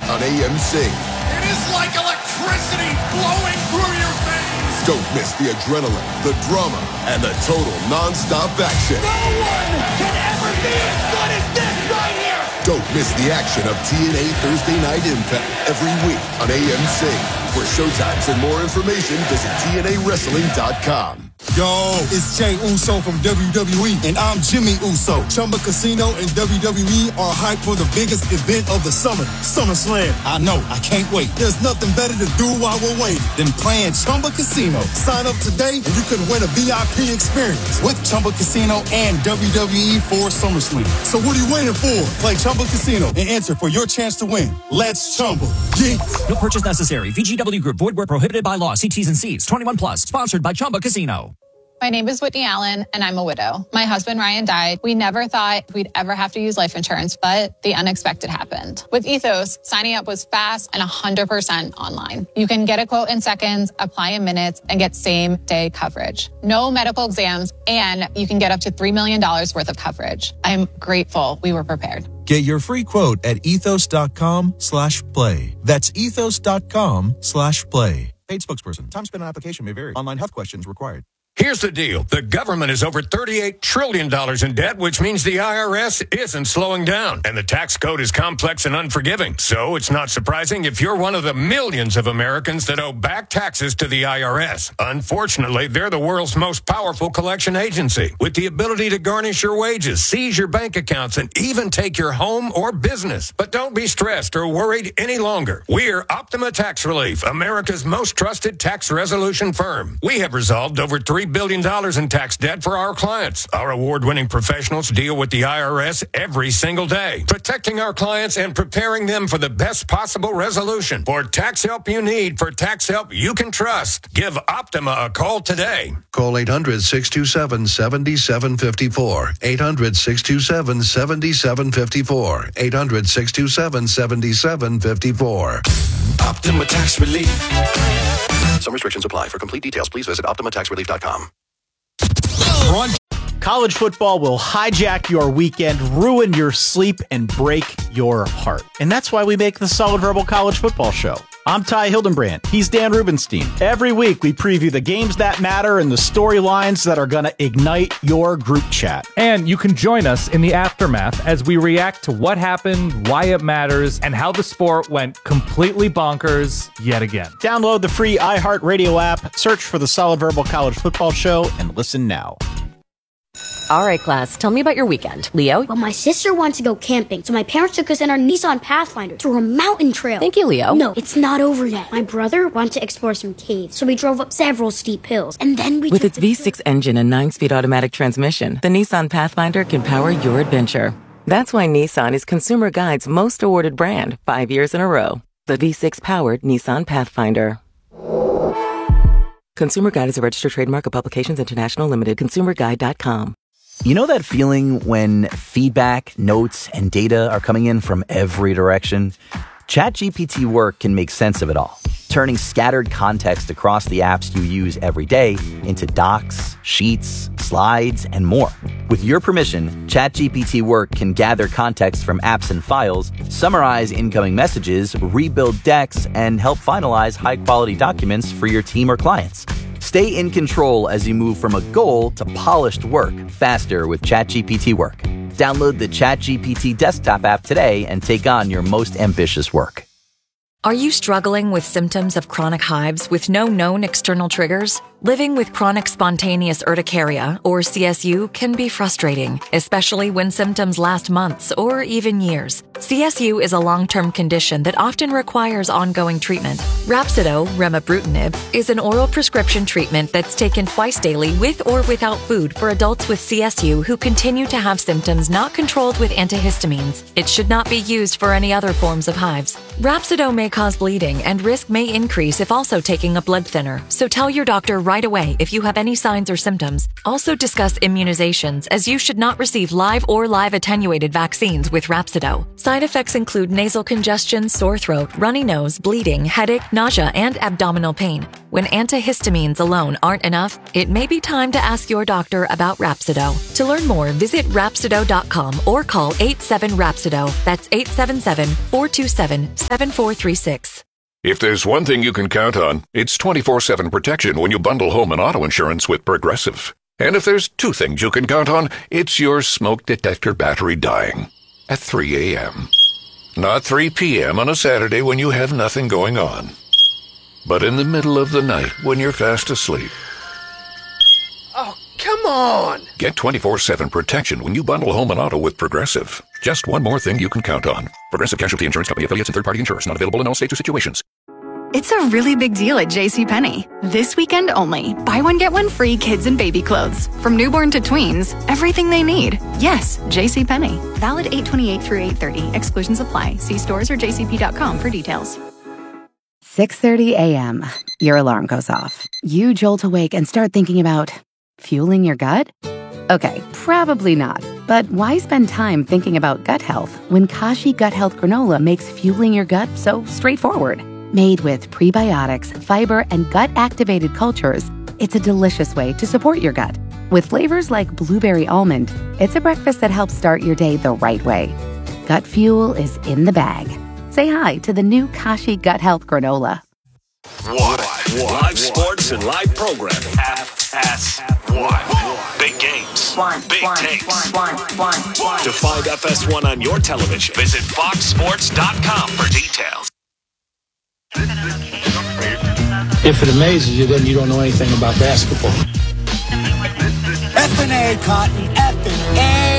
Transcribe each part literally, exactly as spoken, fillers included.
on A M C. It is like electricity flowing through your veins. Don't miss the adrenaline, the drama, and the total non-stop action. No one can ever be as good as this right here. Don't miss the action of T N A Thursday Night Impact every week on A M C. For showtimes and more information, visit T N A wrestling dot com. Yo, it's Jay Uso from W W E, and I'm Jimmy Uso. Chumba Casino and W W E are hyped for the biggest event of the summer, SummerSlam. I know, I can't wait. There's nothing better to do while we're waiting than playing Chumba Casino. Sign up today, and you could win a V I P experience with Chumba Casino and W W E for SummerSlam. So what are you waiting for? Play Chumba Casino and enter for your chance to win. Let's Chumba. Yeah. No purchase necessary. V G W Group. Void where prohibited by law. See T's and C's. twenty-one plus. Sponsored by Chumba Casino. My name is Whitney Allen, and I'm a widow. My husband, Ryan, died. We never thought we'd ever have to use life insurance, but the unexpected happened. With Ethos, signing up was fast and one hundred percent online. You can get a quote in seconds, apply in minutes, and get same-day coverage. No medical exams, and you can get up to three million dollars worth of coverage. I'm grateful we were prepared. Get your free quote at ethos.com slash play. That's ethos.com slash play. Paid spokesperson. Time spent on application may vary. Online health questions required. Here's the deal. The government is over thirty-eight trillion dollars in debt, which means the I R S isn't slowing down. And the tax code is complex and unforgiving. So it's not surprising if you're one of the millions of Americans that owe back taxes to the I R S. Unfortunately, they're the world's most powerful collection agency with the ability to garnish your wages, seize your bank accounts, and even take your home or business. But don't be stressed or worried any longer. We're Optima Tax Relief, America's most trusted tax resolution firm. We have resolved over three billion dollars in tax debt for our clients. Our award-winning professionals deal with the I R S every single day, protecting our clients and preparing them for the best possible resolution. For tax help you need, for tax help you can trust, give Optima a call today. Call eight hundred, six two seven, seven seven five four. eight hundred, six two seven, seven seven five four. eight hundred, six two seven, seven seven five four. Optima Tax Relief. Some restrictions apply. For complete details, please visit optima tax relief dot com. College football will hijack your weekend, ruin your sleep, and break your heart. And that's why we make the Solid Verbal College Football Show. I'm Ty Hildenbrand. He's Dan Rubenstein. Every week, we preview the games that matter and the storylines that are going to ignite your group chat. And you can join us in the aftermath as we react to what happened, why it matters, and how the sport went completely bonkers yet again. Download the free iHeartRadio app, search for the Solid Verbal College Football Show, and listen now. All right, class, tell me about your weekend. Leo? Well, my sister wants to go camping, so my parents took us in our Nissan Pathfinder through a mountain trail. Thank you, Leo. No, it's not over yet. My brother wanted to explore some caves, so we drove up several steep hills, and then we With its V six engine and nine-speed automatic transmission, the Nissan Pathfinder can power your adventure. That's why Nissan is Consumer Guide's most awarded brand, five years in a row. The V six-powered Nissan Pathfinder. Consumer Guide is a registered trademark of Publications International Limited. consumer guide dot com. You know that feeling when feedback, notes, and data are coming in from every direction? ChatGPT Work can make sense of it all, turning scattered context across the apps you use every day into docs, sheets, slides, and more. With your permission, ChatGPT Work can gather context from apps and files, summarize incoming messages, rebuild decks, and help finalize high-quality documents for your team or clients. Stay in control as you move from a goal to polished work faster with ChatGPT Work. Download the ChatGPT desktop app today and take on your most ambitious work. Are you struggling with symptoms of chronic hives with no known external triggers? Living with chronic spontaneous urticaria, or C S U, can be frustrating, especially when symptoms last months or even years. C S U is a long-term condition that often requires ongoing treatment. Rhapsido, remibrutinib, is an oral prescription treatment that's taken twice daily with or without food for adults with C S U who continue to have symptoms not controlled with antihistamines. It should not be used for any other forms of hives. Rhapsido may cause bleeding, and risk may increase if also taking a blood thinner, so tell your doctor right away if you have any signs or symptoms. Also discuss immunizations, as you should not receive live or live attenuated vaccines with Rhapsido. Side effects include nasal congestion, sore throat, runny nose, bleeding, headache, nausea, and abdominal pain. When antihistamines alone aren't enough, it may be time to ask your doctor about Rhapsido. To learn more, visit Rhapsido dot com or call eight seven Rhapsido. That's eight seven seven, four two seven, seven four three six. If there's one thing you can count on, it's twenty-four seven protection when you bundle home and auto insurance with Progressive. And if there's two things you can count on, it's your smoke detector battery dying at three a.m. Not three p.m. on a Saturday when you have nothing going on, but in the middle of the night when you're fast asleep. Oh, come on! Get twenty-four seven protection when you bundle home and auto with Progressive. Just one more thing you can count on. Progressive Casualty Insurance Company, affiliates, and third-party insurers. Not available in all states or situations. It's a really big deal at JCPenney. This weekend only. Buy one, get one free kids and baby clothes. From newborn to tweens, everything they need. Yes, JCPenney. Valid eight twenty-eight through eight thirty. Exclusions apply. See stores or j c p dot com for details. six thirty a.m. Your alarm goes off. You jolt awake and start thinking about fueling your gut? Okay, probably not. But why spend time thinking about gut health when Kashi Gut Health Granola makes fueling your gut so straightforward? Made with prebiotics, fiber, and gut-activated cultures, it's a delicious way to support your gut. With flavors like blueberry almond, it's a breakfast that helps start your day the right way. Gut fuel is in the bag. Say hi to the new Kashi Gut Health Granola. What? What? Live sports and live programming. F S one. Big games. One. Big one, takes. One, one, one, one. To find F S one on your television, visit fox sports dot com for details. If it amazes you, then you don't know anything about basketball. F and A, Cotton. F and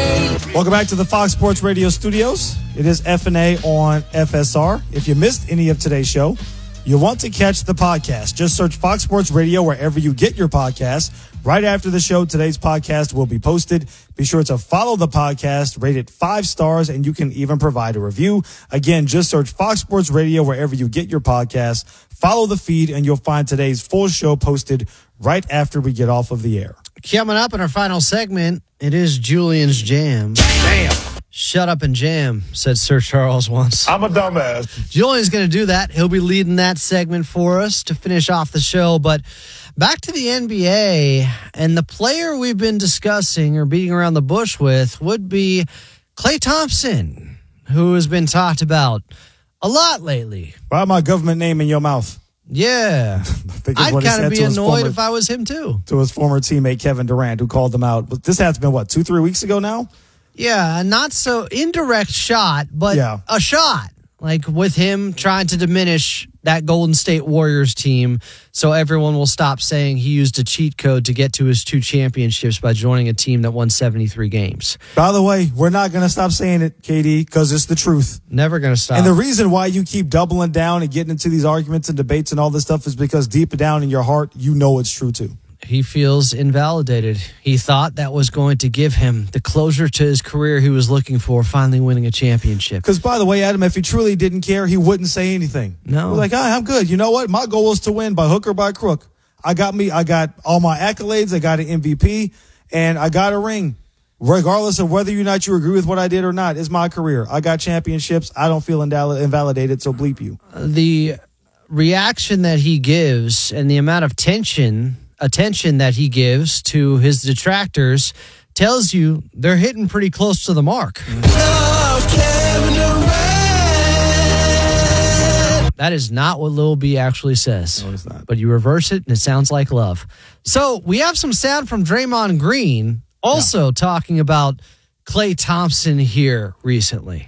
A. Welcome back to the Fox Sports Radio studios. It is F and A on F S R. If you missed any of today's show, you'll want to catch the podcast. Just search Fox Sports Radio wherever you get your podcasts. Right after the show, today's podcast will be posted. Be sure to follow the podcast, rate it five stars, and you can even provide a review. Again, just search Fox Sports Radio wherever you get your podcasts. Follow the feed, and you'll find today's full show posted right after we get off of the air. Coming up in our final segment, it is Julian's Jam. Damn. Shut up and jam, said Sir Charles once. I'm a dumbass. Julian's going to do that. He'll be leading that segment for us to finish off the show. But back to the N B A, and the player we've been discussing or beating around the bush with would be Klay Thompson, who has been talked about a lot lately. Why my government name in your mouth? Yeah. I'd kind of be annoyed former, if I was him too. To his former teammate, Kevin Durant, who called him out. This has been, what, two, three weeks ago now? Yeah, not so indirect shot, but yeah. a shot. Like with him trying to diminish that Golden State Warriors team so everyone will stop saying he used a cheat code to get to his two championships by joining a team that won seventy-three games. By the way, we're not going to stop saying it, K D, because it's the truth. Never going to stop. And the reason why you keep doubling down and getting into these arguments and debates and all this stuff is because deep down in your heart, you know it's true too. He feels invalidated. He thought that was going to give him the closure to his career he was looking for, finally winning a championship. Because, by the way, Adam, if he truly didn't care, he wouldn't say anything. No. He was like, ah, I'm good. You know what? My goal is to win by hook or by crook. I got me. I got all my accolades. I got an M V P, and I got a ring. Regardless of whether or not you agree with what I did or not, it's my career. I got championships. I don't feel invalidated, so bleep you. The reaction that he gives and the amount of tension... attention that he gives to his detractors tells you they're hitting pretty close to the mark. That is not what Lil B actually says. No, it's not. But you reverse it and it sounds like love. So we have some sound from Draymond Green also yeah. talking about Klay Thompson here recently.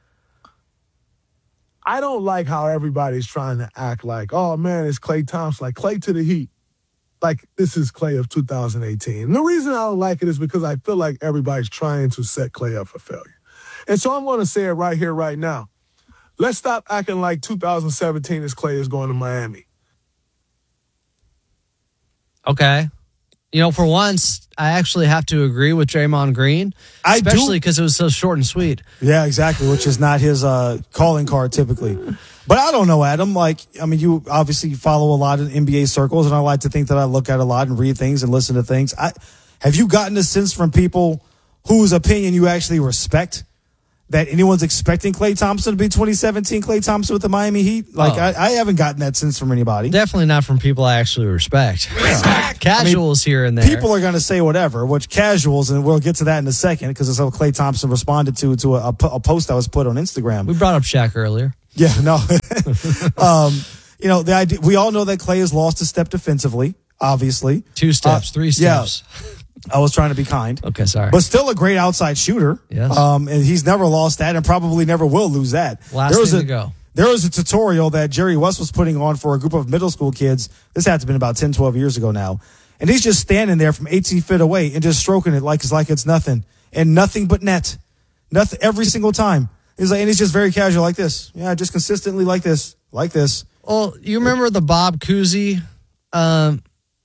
I don't like how everybody's trying to act like, oh man, it's Klay Thompson, like Klay to the Heat. Like, this is Klay of two thousand eighteen. And the reason I don't like it is because I feel like everybody's trying to set Klay up for failure. And so I'm going to say it right here, right now. Let's stop acting like two thousand seventeen is Klay is going to Miami. Okay. You know, for once, I actually have to agree with Draymond Green, I especially because it was so short and sweet. Yeah, exactly, which is not his uh, calling card typically. But I don't know, Adam. Like, I mean, you obviously follow a lot in N B A circles, and I like to think that I look at a lot and read things and listen to things. I, have you gotten a sense from people whose opinion you actually respect that anyone's expecting Klay Thompson to be twenty seventeen Klay Thompson with the Miami Heat? Like, Oh. I, I haven't gotten that sense from anybody. Definitely not from people I actually respect. Respect. Casuals I mean, here and there. People are going to say whatever, which casuals, and we'll get to that in a second because it's how Klay Thompson responded to to a, a post that was put on Instagram. We brought up Shaq earlier. Yeah, no. um, you know, the idea, we all know that Klay has lost a step defensively, obviously. Two steps, Uh, three steps. Yeah. I was trying to be kind. Okay, sorry. But still a great outside shooter. Yes. Um, and he's never lost that and probably never will lose that. Last there was thing a, to go. There was a tutorial that Jerry West was putting on for a group of middle school kids. This had to have been about ten, twelve years ago now. And he's just standing there from eighteen feet away and just stroking it like it's like it's nothing. And nothing but net. Nothing every single time. He's like, and he's just very casual like this. Yeah, just consistently like this. Like this. Well, you remember the Bob Cousy um,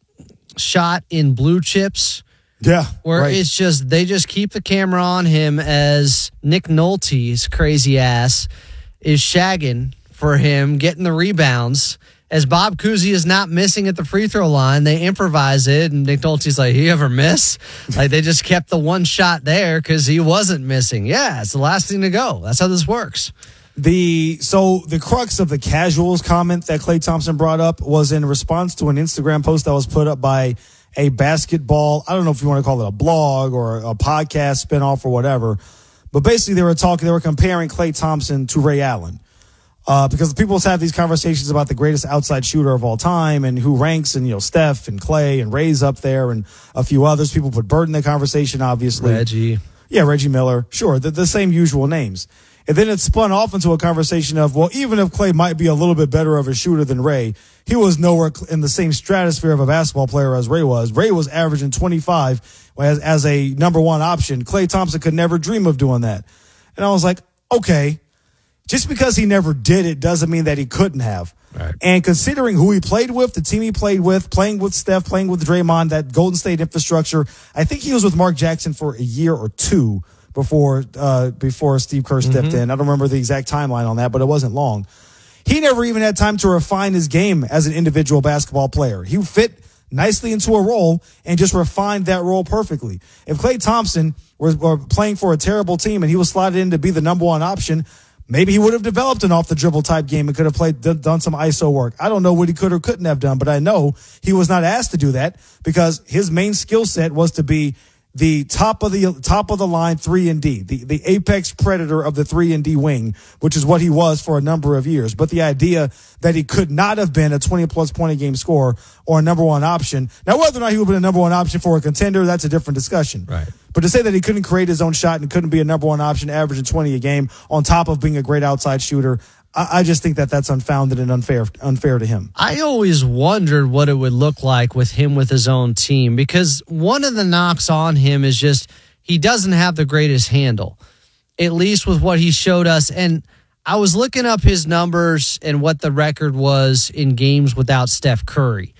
shot in Blue Chips? Yeah. Where right. it's just, they just keep the camera on him as Nick Nolte's crazy ass is shagging for him, getting the rebounds. As Bob Cousy is not missing at the free throw line, they improvise it, and Nick Nolte's like, "You ever miss?" Like, they just kept the one shot there because he wasn't missing. Yeah, it's the last thing to go. That's how this works. The so the crux of the casuals comment that Klay Thompson brought up was in response to an Instagram post that was put up by a basketball, I don't know if you want to call it a blog or a podcast spinoff or whatever, but basically they were talking, they were comparing Klay Thompson to Ray Allen. Uh, because people have these conversations about the greatest outside shooter of all time and who ranks, and, you know, Steph and Klay and Ray's up there and a few others. People put Bird in the conversation, obviously. Reggie. Yeah, Reggie Miller. Sure, the, the same usual names. And then it spun off into a conversation of, well, even if Klay might be a little bit better of a shooter than Ray, he was nowhere in the same stratosphere of a basketball player as Ray was. Ray was averaging twenty-five as, as a number one option. Klay Thompson could never dream of doing that. And I was like, okay. Just because he never did it doesn't mean that he couldn't have. Right. And considering who he played with, the team he played with, playing with Steph, playing with Draymond, that Golden State infrastructure, I think he was with Mark Jackson for a year or two before uh, before Steve Kerr stepped Mm-hmm. in. I don't remember the exact timeline on that, but it wasn't long. He never even had time to refine his game as an individual basketball player. He fit nicely into a role and just refined that role perfectly. If Klay Thompson was, were playing for a terrible team and he was slotted in to be the number one option, maybe he would have developed an off-the-dribble type game and could have played, d- done some I S O work. I don't know what he could or couldn't have done, but I know he was not asked to do that because his main skill set was to be the top of the top of the line three and D, the, the apex predator of the three and D wing, which is what he was for a number of years. But the idea that he could not have been a twenty plus point a game scorer or a number one option. Now, whether or not he would have been a number one option for a contender, that's a different discussion. Right. But to say that he couldn't create his own shot and couldn't be a number one option, averaging twenty a game on top of being a great outside shooter, I, I just think that that's unfounded and unfair, unfair to him. I always wondered what it would look like with him with his own team, because one of the knocks on him is just he doesn't have the greatest handle, at least with what he showed us. And I was looking up his numbers and what the record was in games without Steph Curry.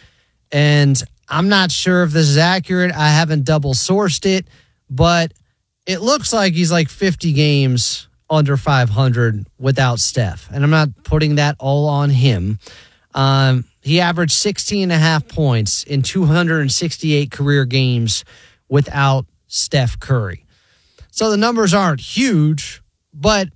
And I'm not sure if this is accurate. I haven't double sourced it, but it looks like he's like fifty games under five hundred without Steph. And I'm not putting that all on him. Um, he averaged sixteen and a half points in two hundred sixty-eight career games without Steph Curry. So the numbers aren't huge, but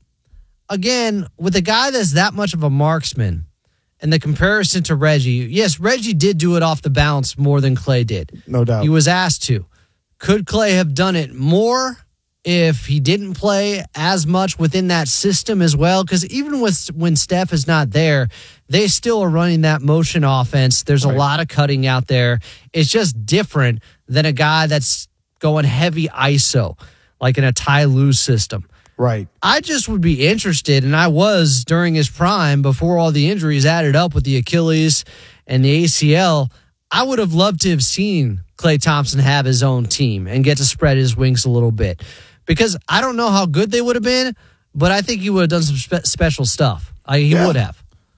again, with a guy that's that much of a marksman and the comparison to Reggie, yes, Reggie did do it off the bounce more than Klay did. No doubt. He was asked to. Could Klay have done it more if he didn't play as much within that system as well? Because even with when Steph is not there, they still are running that motion offense. There's Right. a lot of cutting out there. It's just different than a guy that's going heavy I S O, like in a Ty Lue system. Right. I just would be interested, and I was during his prime before all the injuries added up with the Achilles and the A C L. I would have loved to have seen Klay Thompson have his own team and get to spread his wings a little bit, because I don't know how good they would have been, but I think he would have done some spe- special stuff. I, he Yeah. would have.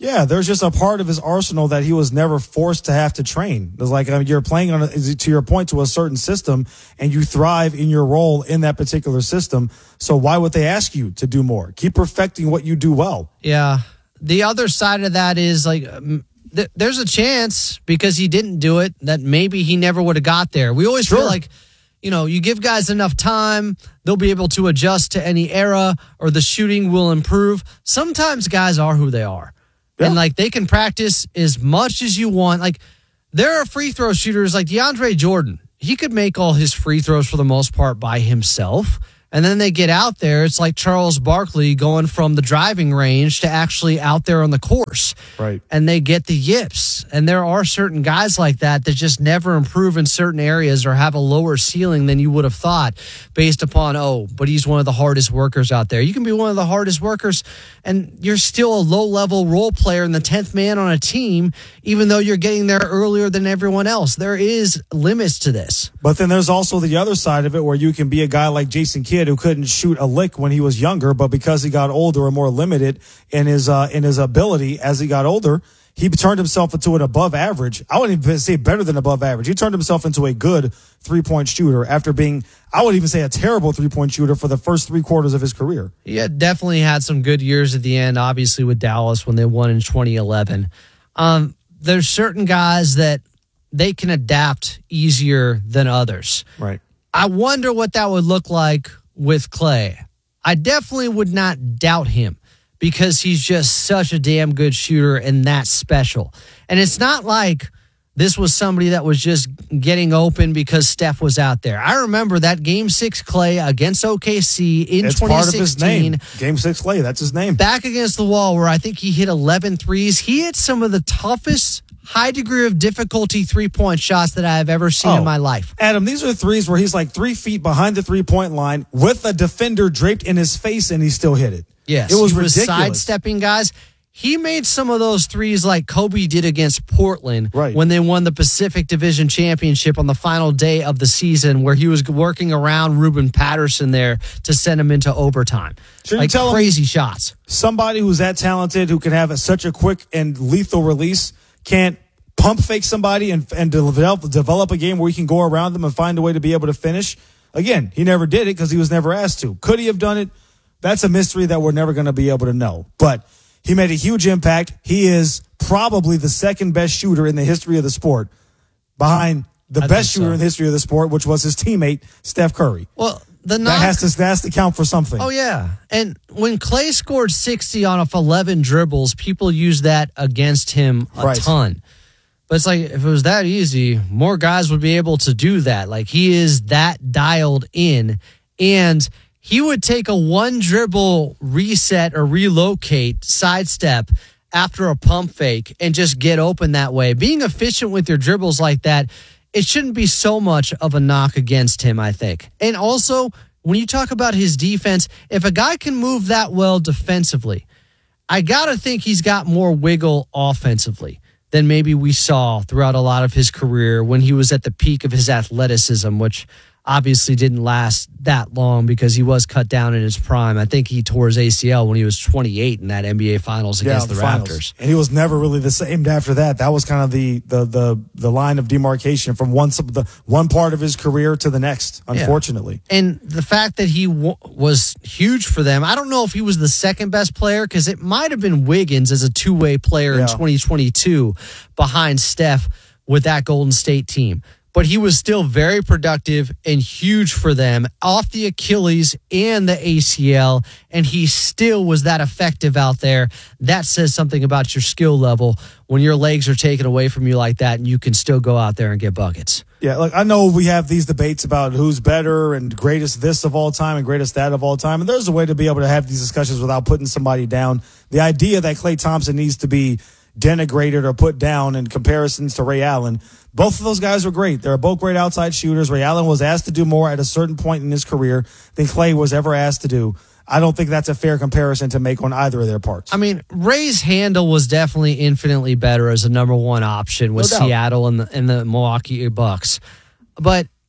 Yeah, there's just a part of his arsenal that he was never forced to have to train. It's like I mean, you're playing on, a, to your point, to a certain system, and you thrive in your role in that particular system. So why would they ask you to do more? Keep perfecting what you do well. Yeah. The other side of that is like um, th- there's a chance because he didn't do it that maybe he never would have got there. We always Sure. feel like, you know, you give guys enough time, they'll be able to adjust to any era or the shooting will improve. Sometimes guys are who they are. Yeah. And, like, they can practice as much as you want. Like, there are free throw shooters like DeAndre Jordan. He could make all his free throws for the most part by himself. And then they get out there. It's like Charles Barkley going from the driving range to actually out there on the course. Right. And they get the yips. And there are certain guys like that that just never improve in certain areas or have a lower ceiling than you would have thought based upon, oh, but he's one of the hardest workers out there. You can be one of the hardest workers and you're still a low-level role player and the tenth man on a team, even though you're getting there earlier than everyone else. There is limits to this. But then there's also the other side of it where you can be a guy like Jason Kidd who couldn't shoot a lick when he was younger, but because he got older and more limited in his uh, in his ability as he got older, he turned himself into an above average. I wouldn't even say better than above average. He turned himself into a good three-point shooter after being, I would even say, a terrible three-point shooter for the first three quarters of his career. He had definitely had some good years at the end, obviously with Dallas when they won in twenty eleven. Um, there's certain guys that they can adapt easier than others. Right. I wonder what that would look like with Clay. I definitely would not doubt him because he's just such a damn good shooter and that special. And it's not like this was somebody that was just getting open because Steph was out there. I remember that Game six Clay against O K C in it's twenty sixteen. Part of his name. Game six Clay, that's his name. Back against the wall where I think he hit eleven threes. He hit some of the toughest high degree of difficulty three-point shots that I have ever seen oh, in my life. Adam, these are threes where he's like three feet behind the three-point line with a defender draped in his face, and he still hit it. Yes, it was he ridiculous. Was sidestepping guys. He made some of those threes like Kobe did against Portland right. when they won the Pacific Division Championship on the final day of the season, where he was working around Ruben Patterson there to send him into overtime. So like you're crazy shots. Somebody who's that talented, who can have a, such a quick and lethal release, can't pump fake somebody and, and develop, develop a game where he can go around them and find a way to be able to finish. Again, he never did it because he was never asked to. Could he have done it? That's a mystery that we're never going to be able to know. But he made a huge impact. He is probably the second best shooter in the history of the sport, behind the I best think shooter so. in the history of the sport, which was his teammate, Steph Curry. Well, the knock, that has to that has to count for something. Oh, yeah. And when Clay scored sixty on off eleven dribbles, people use that against him a Right. ton. But it's like, if it was that easy, more guys would be able to do that. Like, he is that dialed in. And he would take a one dribble reset or relocate sidestep after a pump fake and just get open that way. Being efficient with your dribbles like that, it shouldn't be so much of a knock against him, I think. And also, when you talk about his defense, if a guy can move that well defensively, I got to think he's got more wiggle offensively than maybe we saw throughout a lot of his career when he was at the peak of his athleticism, which obviously didn't last that long because he was cut down in his prime. I think he tore his A C L when he was twenty-eight in that N B A Finals against yeah, the, the Finals. Raptors. And he was never really the same after that. That was kind of the the the, the line of demarcation from one the one part of his career to the next, unfortunately. Yeah. And the fact that he w- was huge for them, I don't know if he was the second best player because it might have been Wiggins as a two-way player Yeah. in twenty twenty-two behind Steph with that Golden State team. But he was still very productive and huge for them off the Achilles and the A C L, and he still was that effective out there. That says something about your skill level when your legs are taken away from you like that and you can still go out there and get buckets. Yeah, like I know we have these debates about who's better and greatest this of all time and greatest that of all time, and there's a way to be able to have these discussions without putting somebody down. The idea that Klay Thompson needs to be denigrated or put down in comparisons to Ray Allen, both of those guys were great. They're both great outside shooters. Ray Allen was asked to do more at a certain point in his career than Klay was ever asked to do. I don't think that's a fair comparison to make on either of their parts. I mean, Ray's handle was definitely infinitely better as a number one option with No doubt. Seattle and the, and the Milwaukee Bucks. But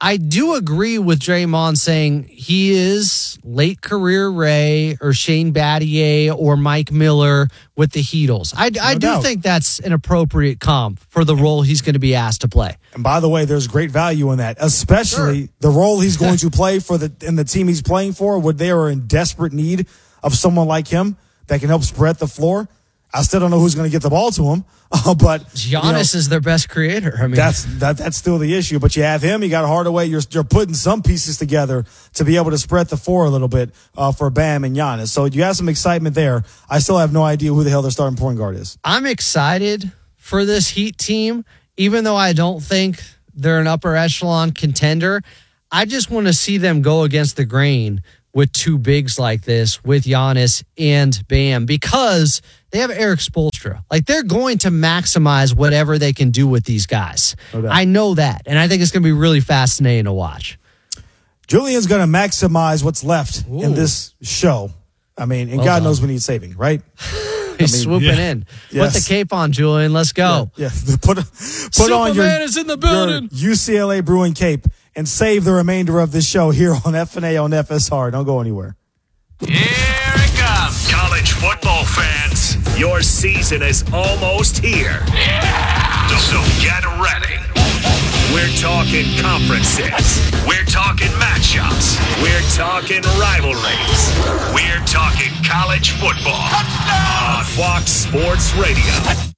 I do agree with Draymond saying he is late career Ray or Shane Battier or Mike Miller with the Heatles. I, I No do doubt. think that's an appropriate comp for the role he's going to be asked to play. And by the way, there's great value in that, especially the role he's going to play for the in the team he's playing for, where they are in desperate need of someone like him that can help spread the floor. I still don't know who's going to get the ball to him, uh, but Giannis you know, is their best creator. I mean, that's that, that's still the issue. But you have him, you got Hardaway. You're you're putting some pieces together to be able to spread the floor a little bit uh, for Bam and Giannis. So you have some excitement there. I still have no idea who the hell their starting point guard is. I'm excited for this Heat team, even though I don't think they're an upper echelon contender. I just want to see them go against the grain with two bigs like this, with Giannis and Bam, because they have Eric Spoelstra. Like, they're going to maximize whatever they can do with these guys. No doubt. I know that, and I think it's going to be really fascinating to watch. Julian's going to maximize what's left Ooh. in this show. I mean, and Well God done. knows we need saving, right? He's I mean, swooping yeah. in. Yes. Put the cape on, Julian. Let's go. Yeah, yeah. Put, put on your, Superman is in the building. your U C L A Bruin cape and save the remainder of this show here on F N A on F S R. Don't go anywhere. Here it comes, college football fans. Your season is almost here. So get ready. We're talking conferences. We're talking matchups. We're talking rivalries. We're talking college football on Fox Sports Radio.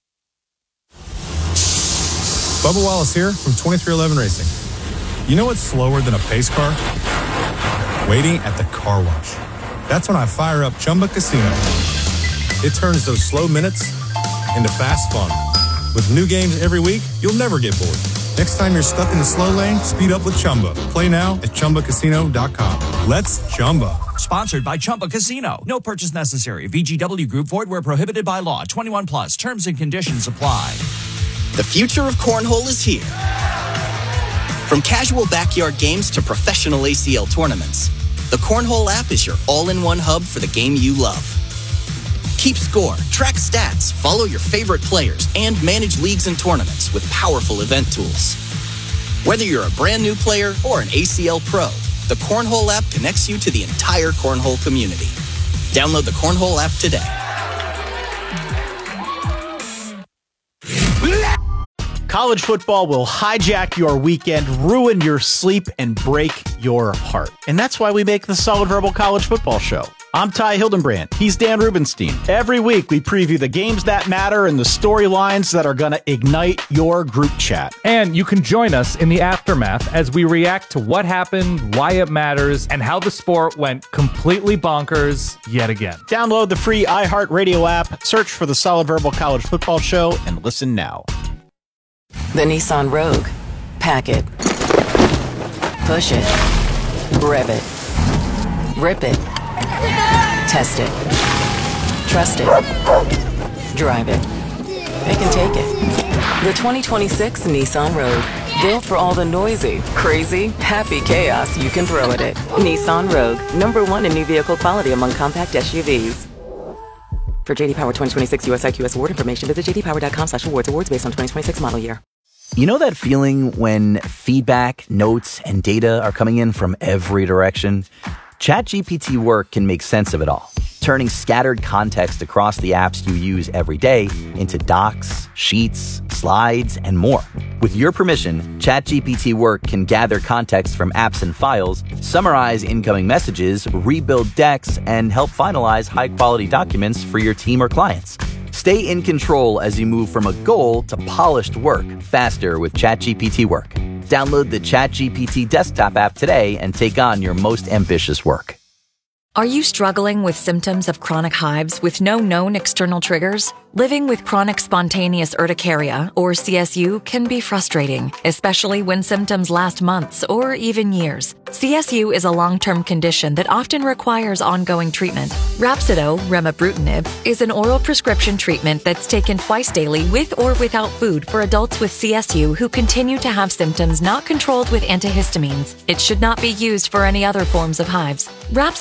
Bubba Wallace here from twenty-three eleven Racing. You know what's slower than a pace car? Waiting at the car wash. That's when I fire up Chumba Casino. It turns those slow minutes into fast fun. With new games every week, you'll never get bored. Next time you're stuck in the slow lane, speed up with Chumba. Play now at Chumba Casino dot com. Let's Chumba. Sponsored by Chumba Casino. No purchase necessary. V G W Group. Void where prohibited by law. twenty-one plus. Terms and conditions apply. The future of cornhole is here. From casual backyard games to professional A C L tournaments, the Cornhole app is your all-in-one hub for the game you love. Keep score, track stats, follow your favorite players, and manage leagues and tournaments with powerful event tools. Whether you're a brand new player or an A C L pro, the Cornhole app connects you to the entire Cornhole community. Download the Cornhole app today. College football will hijack your weekend, ruin your sleep, and break your heart. And that's why we make the Solid Verbal College Football Show. I'm Ty Hildenbrand. He's Dan Rubenstein. Every week, we preview the games that matter and the storylines that are going to ignite your group chat. And you can join us in the aftermath as we react to what happened, why it matters, and how the sport went completely bonkers yet again. Download the free iHeartRadio app, search for the Solid Verbal College Football Show, and listen now. The Nissan Rogue. Pack it. Push it. Rev it. Rip it. Test it. Trust it. Drive it. It can take it. The twenty twenty-six Nissan Rogue. Built for all the noisy, crazy, happy chaos you can throw at it. Nissan Rogue. Number one in new vehicle quality among compact S U Vs. For J D Power twenty twenty-six U S I Q S award information, visit j d power dot com slash awards. Awards based on twenty twenty-six model year. You know that feeling when feedback, notes, and data are coming in from every direction? ChatGPT Work can make sense of it all, turning scattered context across the apps you use every day into docs, sheets, slides, and more. With your permission, ChatGPT Work can gather context from apps and files, summarize incoming messages, rebuild decks, and help finalize high-quality documents for your team or clients. Stay in control as you move from a goal to polished work faster with ChatGPT Work. Download the ChatGPT desktop app today and take on your most ambitious work. Are you struggling with symptoms of chronic hives with no known external triggers? Living with chronic spontaneous urticaria, or C S U, can be frustrating, especially when symptoms last months or even years. C S U is a long-term condition that often requires ongoing treatment. Rhapsido, remibrutinib, is an oral prescription treatment that's taken twice daily with or without food for adults with C S U who continue to have symptoms not controlled with antihistamines. It should not be used for any other forms of hives. Rhapsido makes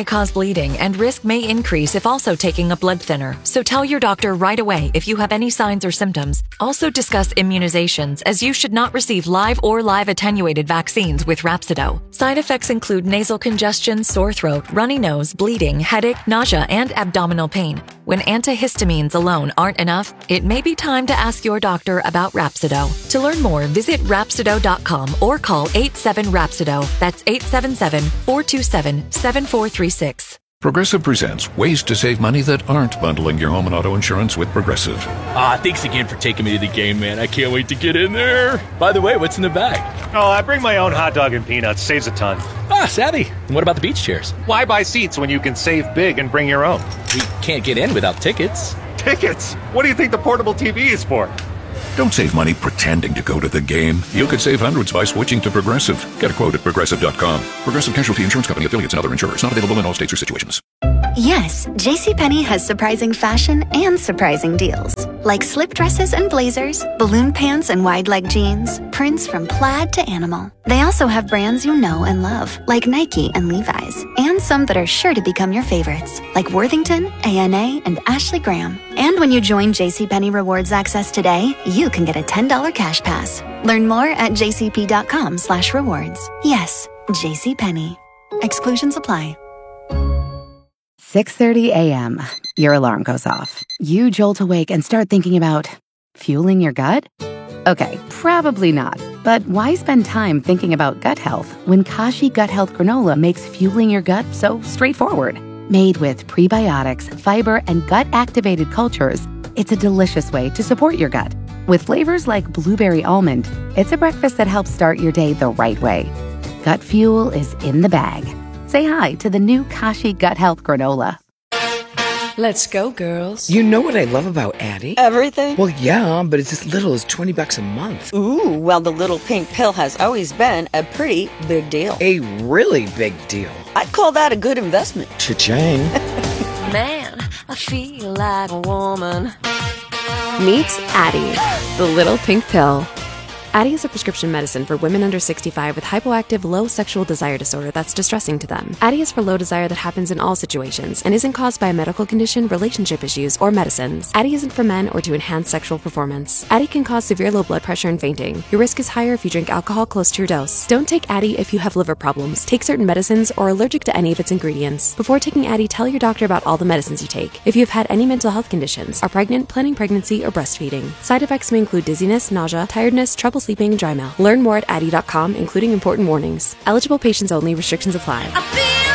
cause bleeding, and risk may increase if also taking a blood thinner. So tell your doctor right away if you have any signs or symptoms. Also discuss immunizations, as you should not receive live or live attenuated vaccines with Rhapsido. Side effects include nasal congestion, sore throat, runny nose, bleeding, headache, nausea, and abdominal pain. When antihistamines alone aren't enough, it may be time to ask your doctor about Rhapsido. To learn more, visit Rhapsido dot com or call eight seven Rhapsido. That's eight seven seven, four two seven, seven four three six. Progressive presents ways to save money that aren't bundling your home and auto insurance with Progressive. Ah, thanks again for taking me to the game, man. I can't wait to get in there. By the way, what's in the bag? Oh, I bring my own hot dog and peanuts. Saves a ton. Ah, savvy. And what about the beach chairs? Why buy seats when you can save big and bring your own? We can't get in without tickets. Tickets? What do you think the portable T V is for? Don't save money pretending to go to the game. You could save hundreds by switching to Progressive. Get a quote at Progressive dot com. Progressive Casualty Insurance Company, affiliates, and other insurers. Not available in all states or situations. Yes, JCPenney has surprising fashion and surprising deals. Like slip dresses and blazers, balloon pants and wide leg jeans, prints from plaid to animal. They also have brands you know and love, like Nike and Levi's, and some that are sure to become your favorites, like Worthington, A N A, and Ashley Graham. And when you join JCPenney Rewards Access today, you can get a ten dollars cash pass. Learn more at jcp.com slash rewards. Yes, JCPenney. Exclusions apply. six thirty a.m. Your alarm goes off. You jolt awake and start thinking about fueling your gut? Okay, probably not. But why spend time thinking about gut health when Kashi Gut Health Granola makes fueling your gut so straightforward? Made with prebiotics, fiber, and gut-activated cultures, it's a delicious way to support your gut. With flavors like blueberry almond, it's a breakfast that helps start your day the right way. Gut fuel is in the bag. Say hi to the new Kashi Gut Health Granola. Let's go, girls. You know what I love about Addie? Everything? Well, yeah, but it's as little as twenty bucks a month. Ooh, well, the little pink pill has always been a pretty big deal. A really big deal. I'd call that a good investment. Cha-ching. Man, I feel like a woman. Meet Addie, the little pink pill. Addie is a prescription medicine for women under sixty-five with hypoactive low sexual desire disorder that's distressing to them. Addie is for low desire that happens in all situations and isn't caused by a medical condition, relationship issues, or medicines. Addie isn't for men or to enhance sexual performance. Addie can cause severe low blood pressure and fainting. Your risk is higher if you drink alcohol close to your dose. Don't take Addie if you have liver problems, take certain medicines, or are allergic to any of its ingredients. Before taking Addie, tell your doctor about all the medicines you take. If you have had any mental health conditions, are pregnant, planning pregnancy, or breastfeeding. Side effects may include dizziness, nausea, tiredness, trouble sleeping, and dry mouth. Learn more at Addie dot com, including important warnings. Eligible patients only. Restrictions apply.